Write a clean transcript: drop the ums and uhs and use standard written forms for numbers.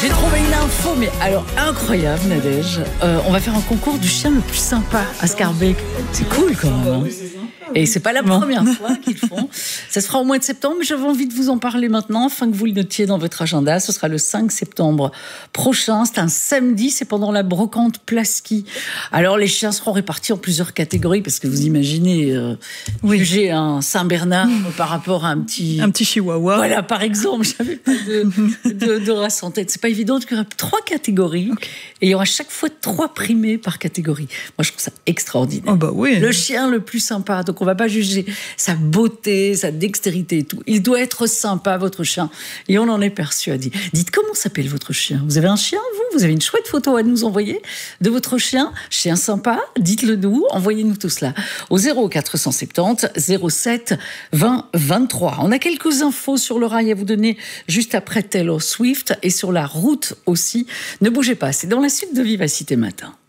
J'ai trouvé une info, mais alors incroyable, Nadège. On va faire un concours du chien le plus sympa à Scarbeck. C'est cool quand même. Hein. Et c'est pas la première fois qu'ils le font. Ça se fera au mois de septembre, mais j'avais envie de vous en parler maintenant, afin que vous le notiez dans votre agenda. Ce sera le 5 septembre prochain. C'est un samedi, c'est pendant la brocante Plasky. Alors les chiens seront répartis en plusieurs catégories, parce que vous imaginez, juger un Saint-Bernard par rapport à un petit chihuahua. Voilà, par exemple, j'avais pas de race en tête. C'est pas évident, il y aura 3 catégories, et il y aura chaque fois 3 primés par catégorie. Moi, je trouve ça extraordinaire. Oh bah oui. Le chien le plus sympa, donc on va pas juger sa beauté, sa dextérité et tout. Il doit être sympa, votre chien, et on en est persuadé. Dites, comment s'appelle votre chien? Vous avez un chien, vous avez une chouette photo à nous envoyer de votre chien sympa? Dites-le nous, envoyez-nous tout cela au 0470 07 20 23. On a quelques infos sur le rail à vous donner juste après Taylor Swift, et sur la route aussi. Ne bougez pas, c'est dans la suite de Vivacité Matin.